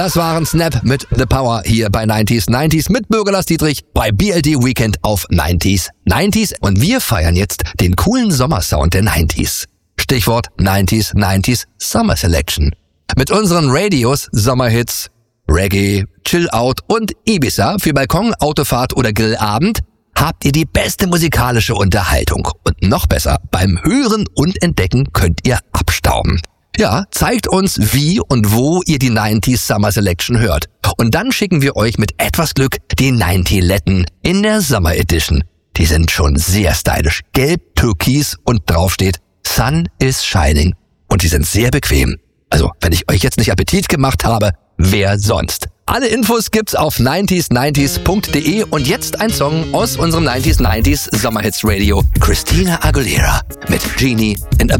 Das waren Snap mit The Power hier bei 90s mit Bürgerlass Dietrich bei BLD Weekend auf 90s. Und wir feiern jetzt den coolen Sommersound der 90s. Stichwort 90s Summer Selection. Mit unseren Radios, Sommerhits, Reggae, Chill-Out und Ibiza für Balkon, Autofahrt oder Grillabend habt ihr die beste musikalische Unterhaltung. Und noch besser, beim Hören und Entdecken könnt ihr abstauben. Ja, zeigt uns, wie und wo ihr die 90s Summer Selection hört. Und dann schicken wir euch mit etwas Glück die 90letten in der Summer Edition. Die sind schon sehr stylisch. Gelb, türkis und drauf steht Sun is shining. Und die sind sehr bequem. Also, wenn ich euch jetzt nicht Appetit gemacht habe, wer sonst? Alle Infos gibt's auf 90s90s.de und jetzt ein Song aus unserem 90s Sommerhits Radio. Christina Aguilera mit Genie in a